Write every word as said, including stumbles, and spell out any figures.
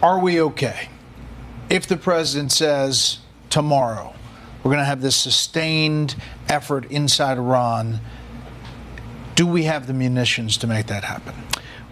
Are we okay? If the president says tomorrow we're going to have this sustained effort inside Iran, do we have the munitions to make that happen?